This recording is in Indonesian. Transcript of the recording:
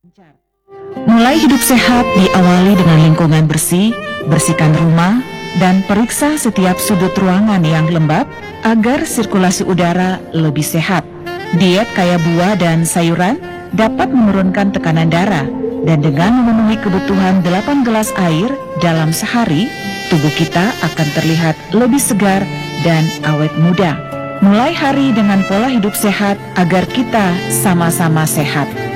Mulai hidup sehat diawali dengan lingkungan bersih, bersihkan rumah, dan periksa setiap sudut ruangan yang lembab agar sirkulasi udara lebih sehat. Diet kaya buah dan sayuran dapat menurunkan tekanan darah, dan dengan memenuhi kebutuhan 8 gelas air dalam sehari, tubuh kita akan terlihat lebih segar dan awet muda. Mulai hari dengan pola hidup sehat agar kita sama-sama sehat.